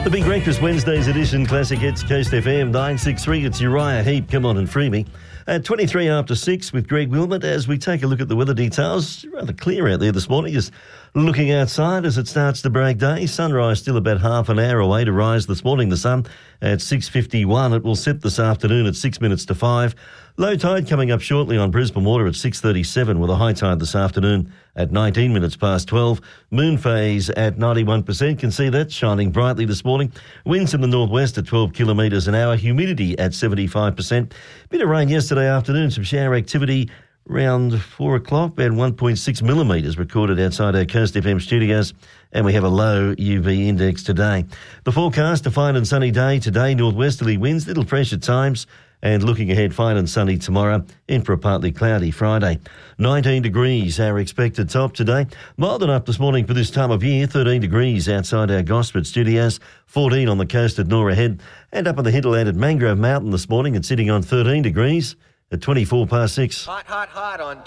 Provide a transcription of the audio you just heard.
The Big Breakfast Wednesdays edition, Classic Hits, Coast FM 963. It's Uriah Heep. Come on and free me. At 23 after 6 with Greg Wilmot as we take a look at the weather details. Rather clear out there this morning. Just looking outside as it starts to break day. Sunrise still about half an hour away to rise this morning. The sun at 6:51. It will set this afternoon at 6 minutes to 5. Low tide coming up shortly on Brisbane Water at 6:37 with a high tide this afternoon at 19 minutes past 12. Moon phase at 91%. Can see that shining brightly this morning. Winds in the northwest at 12 kilometres an hour. Humidity at 75%. Bit of rain yesterday afternoon. Some shower activity around 4 o'clock. About 1.6 millimetres recorded outside our Coast FM studios. And we have a low UV index today. The forecast, a fine and sunny day today. Northwesterly winds, little fresh at times. And looking ahead, fine and sunny tomorrow, in for a partly cloudy Friday. 19 degrees, our expected top today. Mild enough this morning for this time of year. 13 degrees outside our Gosford studios. 14 on the coast at Norah Head. And up on the hinterland at Mangrove Mountain this morning, it's sitting on 13 degrees at 24 past 6. Hot on